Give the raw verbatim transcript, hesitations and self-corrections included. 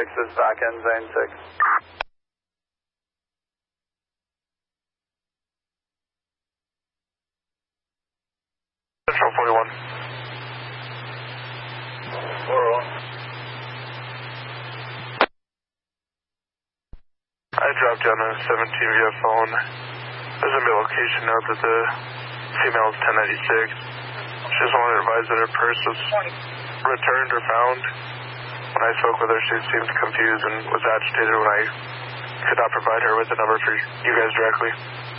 six is back in zone six. Central forty-one. four one. I dropped down a seventeen via phone. There's going to be a location note that the female is ten ninety-six. She just wanted to advise that her purse was returned or found. When I spoke with her, she seemed confused and was agitated when I could not provide her with the number for you guys directly.